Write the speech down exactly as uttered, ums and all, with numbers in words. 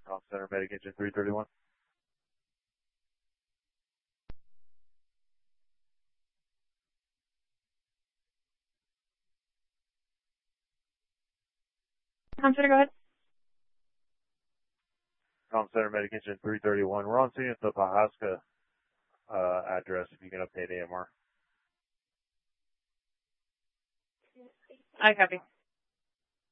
Call Center Medic Engine three thirty-one. Com Center, go ahead. Call Center Medic Engine three thirty-one. We're on scene at the Pawhuska uh, address if you can update A M R. I copy.